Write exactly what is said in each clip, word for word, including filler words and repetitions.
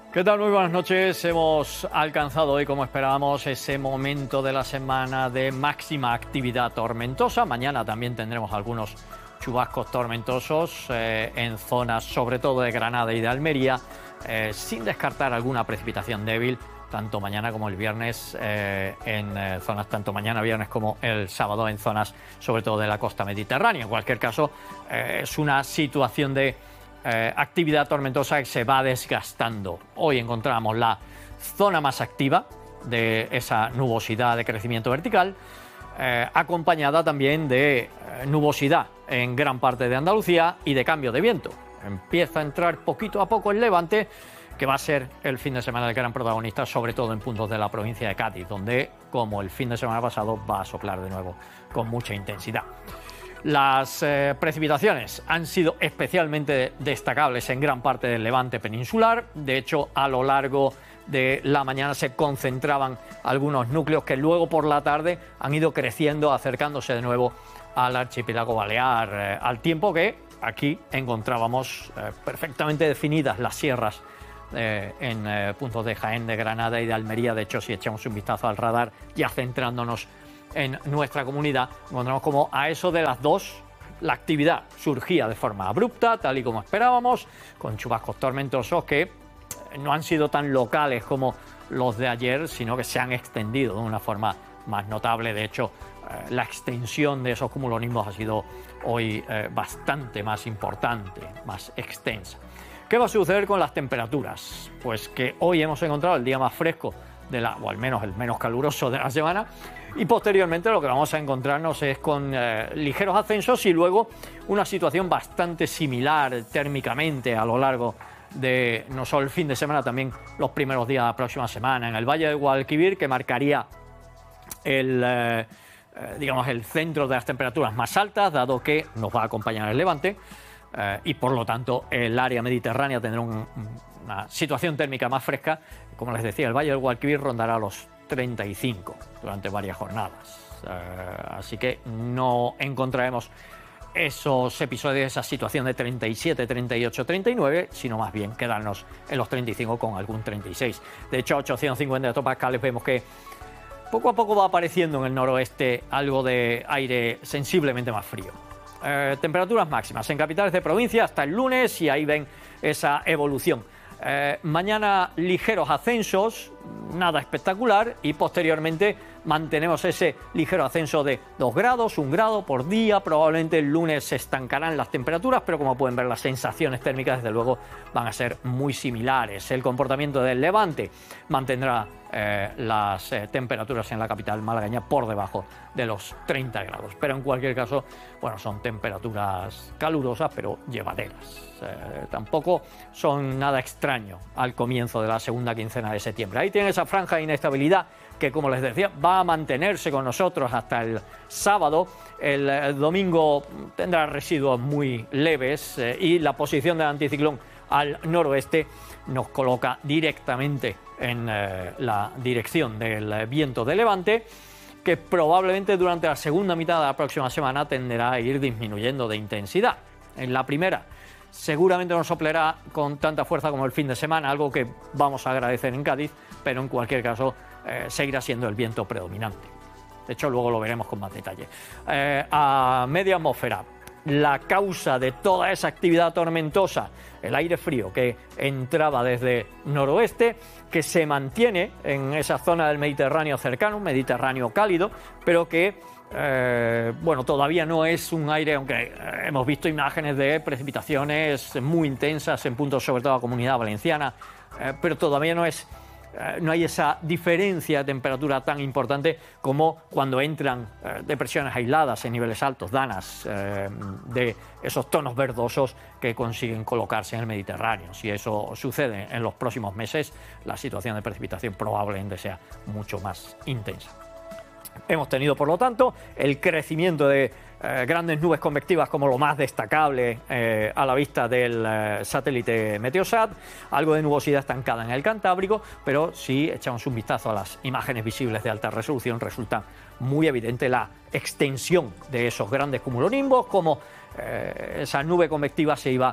¿Qué tal? Muy buenas noches. Hemos alcanzado hoy, como esperábamos, ese momento de la semana de máxima actividad tormentosa. Mañana también tendremos algunos chubascos tormentosos eh, en zonas, sobre todo de Granada y de Almería, eh, sin descartar alguna precipitación débil, tanto mañana como el viernes, eh, en eh, zonas, tanto mañana viernes como el sábado, en zonas, sobre todo de la costa mediterránea. En cualquier caso, eh, es una situación de Eh, actividad tormentosa que se va desgastando. Hoy encontramos la zona más activa de esa nubosidad de crecimiento vertical, eh, acompañada también de eh, nubosidad en gran parte de Andalucía y de cambio de viento. Empieza a entrar poquito a poco el levante, que va a ser el fin de semana el gran protagonista, sobre todo en puntos de la provincia de Cádiz, donde, como el fin de semana pasado, va a soplar de nuevo con mucha intensidad. Las eh, precipitaciones han sido especialmente destacables en gran parte del levante peninsular. De hecho, a lo largo de la mañana se concentraban algunos núcleos que luego por la tarde han ido creciendo, acercándose de nuevo al archipiélago balear, eh, al tiempo que aquí encontrábamos eh, perfectamente definidas las sierras eh, en eh, puntos de Jaén, de Granada y de Almería. De hecho, si echamos un vistazo al radar, ya centrándonos en nuestra comunidad, encontramos como a eso de las dos la actividad surgía de forma abrupta, tal y como esperábamos, con chubascos tormentosos que no han sido tan locales como los de ayer, sino que se han extendido de una forma más notable. De hecho, eh, la extensión de esos cumulonimbos ha sido hoy eh, bastante más importante, más extensa. ¿Qué va a suceder con las temperaturas? Pues que hoy hemos encontrado el día más fresco de la, o al menos el menos caluroso de la semana, y posteriormente lo que vamos a encontrarnos es con eh, ligeros ascensos y luego una situación bastante similar térmicamente a lo largo de no solo el fin de semana, también los primeros días de la próxima semana en el Valle del Guadalquivir, que marcaría el, eh, eh, digamos, el centro de las temperaturas más altas, dado que nos va a acompañar el levante, eh, y por lo tanto el área mediterránea tendrá un, una situación térmica más fresca. Como les decía, el Valle del Guadalquivir rondará los treinta y cinco durante varias jornadas. Eh, así que no encontraremos esos episodios, esa situación de treinta y siete, treinta y ocho, treinta y nueve, sino más bien quedarnos en los treinta y cinco con algún treinta y seis. De hecho, a ochocientos cincuenta hectopascales vemos que poco a poco va apareciendo en el noroeste algo de aire sensiblemente más frío. Eh, temperaturas máximas en capitales de provincia hasta el lunes, y ahí ven esa evolución. Eh, mañana ligeros ascensos, nada espectacular, y posteriormente mantenemos ese ligero ascenso de dos grados, un grado por día. Probablemente el lunes se estancarán las temperaturas, pero como pueden ver, las sensaciones térmicas desde luego van a ser muy similares. El comportamiento del levante mantendrá eh, las eh, temperaturas en la capital malagueña por debajo de los treinta grados, pero en cualquier caso, bueno, son temperaturas calurosas pero llevaderas. Eh, tampoco son nada extraño al comienzo de la segunda quincena de septiembre. Ahí tienen esa franja de inestabilidad que, como les decía, va a mantenerse con nosotros hasta el sábado. El, el domingo tendrá residuos muy leves eh, y la posición del anticiclón al noroeste nos coloca directamente en eh, la dirección del viento de levante, que probablemente durante la segunda mitad de la próxima semana tenderá a ir disminuyendo de intensidad. En la primera seguramente no soplará con tanta fuerza como el fin de semana, algo que vamos a agradecer en Cádiz, pero en cualquier caso eh, seguirá siendo el viento predominante. De hecho, luego lo veremos con más detalle. Eh, a media atmósfera, la causa de toda esa actividad tormentosa, el aire frío que entraba desde noroeste, que se mantiene en esa zona del Mediterráneo cercano, un Mediterráneo cálido, pero que Eh, bueno, todavía no es un aire, aunque eh, hemos visto imágenes de precipitaciones muy intensas en puntos, sobre todo la Comunidad Valenciana, eh, pero todavía no es eh, no hay esa diferencia de temperatura tan importante como cuando entran eh, depresiones aisladas en niveles altos, danas eh, de esos tonos verdosos que consiguen colocarse en el Mediterráneo. Si eso sucede en los próximos meses, la situación de precipitación probablemente sea mucho más intensa. Hemos tenido, por lo tanto, el crecimiento de eh, grandes nubes convectivas como lo más destacable eh, a la vista del eh, satélite Meteosat, algo de nubosidad estancada en el Cantábrico, pero si echamos un vistazo a las imágenes visibles de alta resolución, resulta muy evidente la extensión de esos grandes cumulonimbos, como eh, esa nube convectiva se iba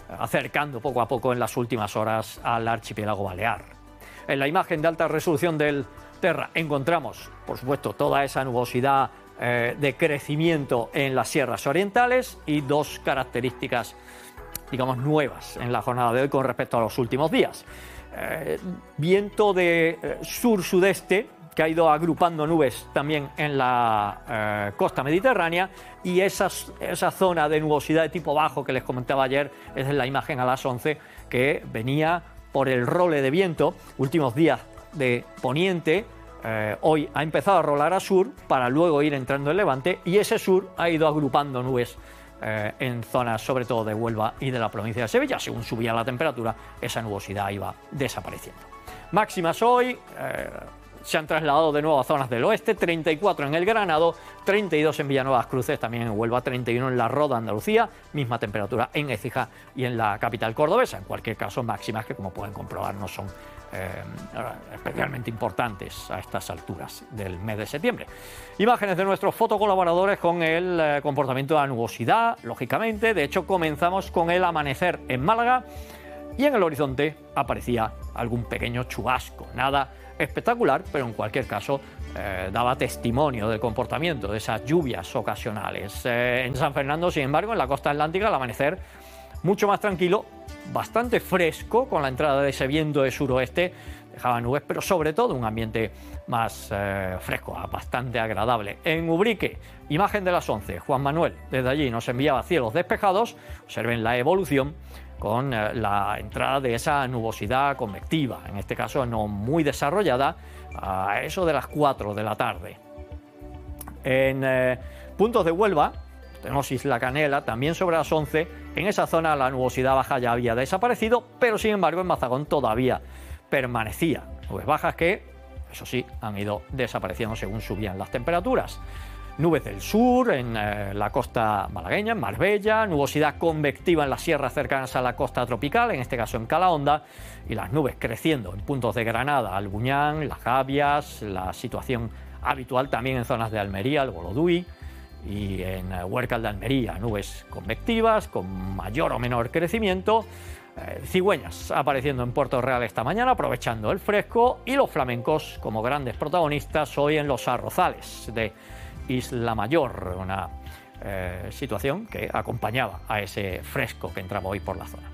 acercando poco a poco en las últimas horas al archipiélago balear. En la imagen de alta resolución del Terra encontramos, por supuesto, toda esa nubosidad eh, de crecimiento en las sierras orientales y dos características, digamos, nuevas en la jornada de hoy con respecto a los últimos días. Eh, viento de eh, sur-sudeste que ha ido agrupando nubes también en la eh, costa mediterránea, y esas, esa zona de nubosidad de tipo bajo que les comentaba ayer, es en la imagen a las once, que venía por el role de viento, últimos días de poniente, eh, hoy ha empezado a rolar a sur para luego ir entrando en levante, y ese sur ha ido agrupando nubes eh, en zonas sobre todo de Huelva y de la provincia de Sevilla. Según subía la temperatura, esa nubosidad iba desapareciendo. Máximas hoy eh, se han trasladado de nuevo a zonas del oeste, treinta y cuatro en el Granado, treinta y dos en Villanueva Cruces, también en Huelva, treinta y uno en la Roda, Andalucía, misma temperatura en Écija y en la capital cordobesa. En cualquier caso, máximas que, como pueden comprobar, no son eh, especialmente importantes a estas alturas del mes de septiembre. Imágenes de nuestros fotocolaboradores con el eh, comportamiento de la nubosidad, lógicamente. De hecho, comenzamos con el amanecer en Málaga y en el horizonte aparecía algún pequeño chubasco, nada espectacular, pero en cualquier caso eh, daba testimonio del comportamiento de esas lluvias ocasionales. Eh, en San Fernando, sin embargo, en la costa atlántica, al amanecer mucho más tranquilo, bastante fresco, con la entrada de ese viento de suroeste, dejaba nubes, pero sobre todo un ambiente más eh, fresco, bastante agradable. En Ubrique, imagen de las once, Juan Manuel desde allí nos enviaba cielos despejados. Observen la evolución con eh, la entrada de esa nubosidad convectiva, en este caso no muy desarrollada, a eso de las cuatro de la tarde. En eh, puntos de Huelva tenemos Isla Canela, también sobre las once, en esa zona la nubosidad baja ya había desaparecido, pero sin embargo en Mazagón todavía permanecía. Nubes bajas que, eso sí, han ido desapareciendo según subían las temperaturas. Nubes del sur, en eh, la costa malagueña, en Marbella, nubosidad convectiva en las sierras cercanas a la costa tropical, en este caso en Calahonda, y las nubes creciendo en puntos de Granada, Albuñán, Las Gavias, la situación habitual también en zonas de Almería, el Bolodui, y en eh, Huércal de Almería, nubes convectivas con mayor o menor crecimiento. Eh, cigüeñas apareciendo en Puerto Real esta mañana, aprovechando el fresco, y los flamencos como grandes protagonistas hoy en los arrozales de Isla Mayor, una eh, situación que acompañaba a ese fresco que entraba hoy por la zona.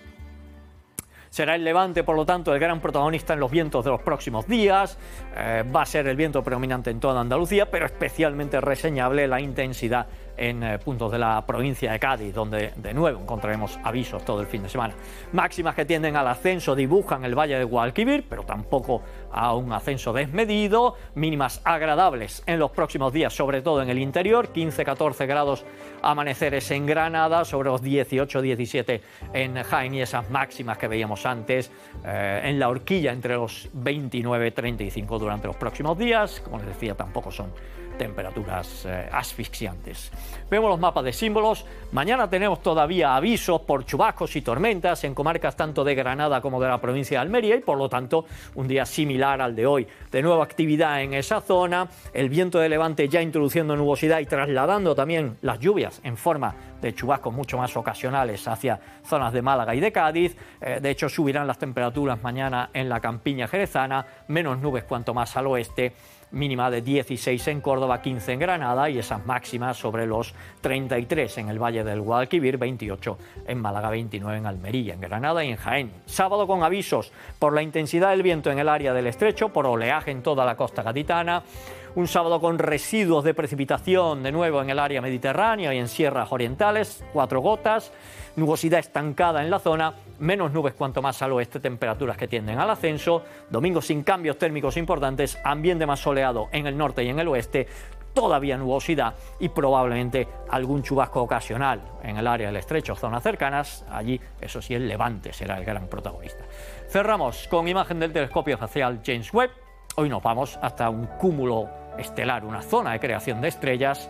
Será el levante, por lo tanto, el gran protagonista en los vientos de los próximos días. Eh, va a ser el viento predominante en toda Andalucía, pero especialmente reseñable la intensidad en eh, puntos de la provincia de Cádiz, donde de nuevo encontraremos avisos todo el fin de semana. Máximas que tienden al ascenso, dibujan el valle de Guadalquivir, pero tampoco a un ascenso desmedido. Mínimas agradables en los próximos días, sobre todo en el interior, quince a catorce grados amaneceres en Granada, sobre los dieciocho a diecisiete en Jaén, y esas máximas que veíamos antes eh, en la horquilla entre los veintinueve a treinta y cinco durante los próximos días. Como les decía, tampoco son temperaturas eh, asfixiantes. Vemos los mapas de símbolos. Mañana tenemos todavía avisos por chubascos y tormentas en comarcas tanto de Granada como de la provincia de Almería, y por lo tanto un día similar al de hoy. De nuevo actividad en esa zona, el viento de levante ya introduciendo nubosidad y trasladando también las lluvias en forma de chubascos mucho más ocasionales hacia zonas de Málaga y de Cádiz. Eh, de hecho, subirán las temperaturas mañana en la campiña jerezana, menos nubes cuanto más al oeste, mínima de dieciséis en Córdoba, quince en Granada, y esas máximas sobre los treinta y tres en el Valle del Guadalquivir, veintiocho en Málaga, veintinueve en Almería, en Granada y en Jaén. Sábado con avisos por la intensidad del viento en el área del estrecho, por oleaje en toda la costa gaditana. Un sábado con residuos de precipitación de nuevo en el área mediterránea y en sierras orientales, cuatro gotas, nubosidad estancada en la zona, menos nubes cuanto más al oeste, temperaturas que tienden al ascenso. Domingo sin cambios térmicos importantes, ambiente más soleado en el norte y en el oeste, todavía nubosidad y probablemente algún chubasco ocasional en el área del estrecho, zonas cercanas. Allí, eso sí, el levante será el gran protagonista. Cerramos con imagen del telescopio espacial James Webb. Hoy nos vamos hasta un cúmulo estelar, una zona de creación de estrellas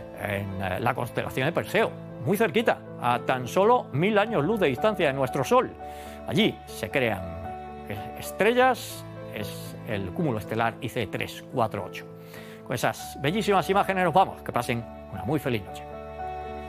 en la constelación de Perseo, muy cerquita, a tan solo mil años luz de distancia de nuestro Sol. Allí se crean estrellas, es el cúmulo estelar I C trescientos cuarenta y ocho. Con esas bellísimas imágenes nos vamos, que pasen una muy feliz noche.